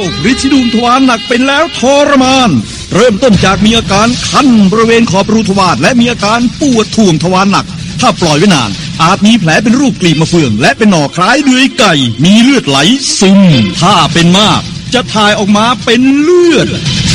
ฤทธิ์สีดวงทวารหนักเป็นแล้วทรมานเริ่มต้นจากมีอาการคันบริเวณขอบรูทวารและมีอาการปวดท่วงทวารหนักถ้าปล่อยไว้นานอาจมีแผลเป็นรูปกลีบมะเฟืองและเป็นหน่อคล้ายเดือยไก่มีเลือดไหลซึมถ้าเป็นมากจะถ่ายออกมาเป็นเลือด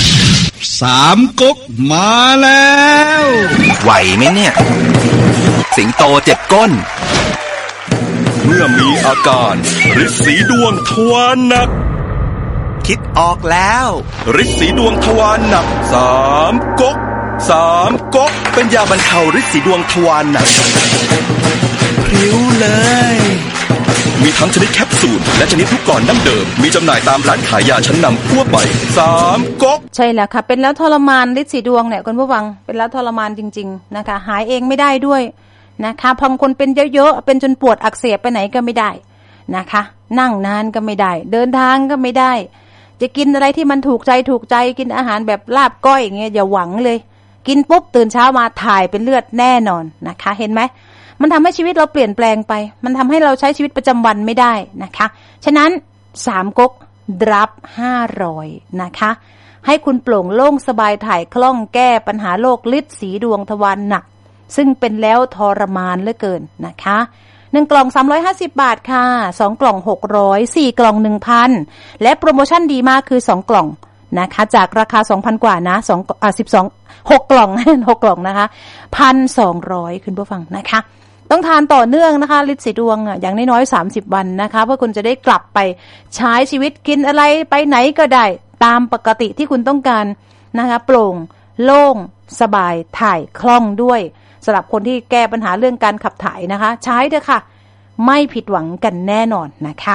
3 ก๊กมาแล้วไหวไหมเนี่ยสิงโตเจ็บก้นเมื่อมีอาการฤทธิ์สีดวงทวารหนักคิดออกแล้วฤทธิ์สีดวงทวารหนัก3 ก๊กเป็นยาบรรเทาฤทธิ์สีดวงทวารหนักพริ้วเลยมีทั้งชนิดแคปซูลและชนิดลูกกลอนดั้งเดิมมีจำหน่ายตามร้านขายยาชั้นนำทั่วไป3 ก๊กใช่แล้วค่ะเป็นแล้วทรมานฤทธิ์สีดวงเนี่ยคุณผู้ฟังเป็นแล้วทรมานจริงๆนะคะหายเองไม่ได้ด้วยนะคะบางคนเป็นเยอะๆเป็นจนปวดอักเสบไปไหนก็ไม่ได้นะคะนั่งนานก็ไม่ได้เดินทางก็ไม่ได้จะกินอะไรที่มันถูกใจกินอาหารแบบลาบก้อยอย่างเงี้ยอย่าหวังเลยกินปุ๊บตื่นเช้ามาถ่ายเป็นเลือดแน่นอนนะคะเห็นไหมมันทำให้ชีวิตเราเปลี่ยนแปลงไปมันทำให้เราใช้ชีวิตประจำวันไม่ได้นะคะฉะนั้น3 ก๊กรับ500นะคะให้คุณโปร่งโล่งสบายถ่ายคล่องแก้ปัญหาโรคฤทธิ์สีดวงทวารหนักซึ่งเป็นแล้วทรมานเหลือเกินนะคะ1 กล่อง350 บาทค่ะ2 กล่อง600 4 กล่อง 1,000 และโปรโมชั่นดีมากคือ2 กล่องนะคะจากราคา 2,000 กว่านะ6 กล่อง6 กล่องนะคะ 1,200 คุณผู้ฟังนะคะต้องทานต่อเนื่องนะคะฤทธิ์สีดวงอย่างน้อยๆ30 วันนะคะเพื่อคุณจะได้กลับไปใช้ชีวิตกินอะไรไปไหนก็ได้ตามปกติที่คุณต้องการนะคะโปร่งโล่งสบายถ่ายคล่องด้วยสำหรับคนที่แก้ปัญหาเรื่องการขับถ่ายนะคะใช้เถอะค่ะไม่ผิดหวังกันแน่นอนนะคะ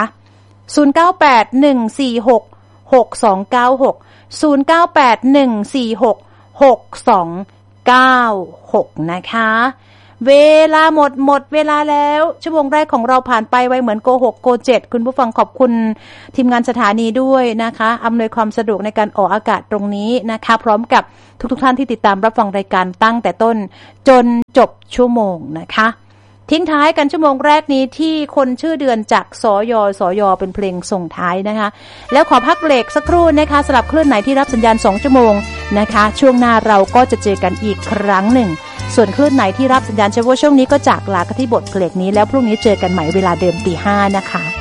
0981466296 0981466296นะคะเวลาหมดเวลาแล้วชั่วโมงแรกของเราผ่านไปไวเหมือนโก6โก7คุณผู้ฟังขอบคุณทีมงานสถานีด้วยนะคะอำนวยความสะดวกในการออกอากาศตรงนี้นะคะพร้อมกับทุกท่านที่ติดตามรับฟังรายการตั้งแต่ต้นจนจบชั่วโมงนะคะทิ้งท้ายกันชั่วโมงแรกนี้ที่คนชื่อเดือนจากสยเป็นเพลงส่งท้ายนะคะแล้วขอพักเบรกสักครู่นะคะสำหรับคลื่นไหนที่รับสัญญาณ2 ชั่วโมงนะคะช่วงหน้าเราก็จะเจอกันอีกครั้งหนึ่งส่วนคลื่นไหนที่รับสัญญาณเฉพาะช่วงนี้ก็จากลากันที่บทเพลงนี้แล้วพรุ่งนี้เจอกันใหม่เวลาเดิม 5:00 นนะคะ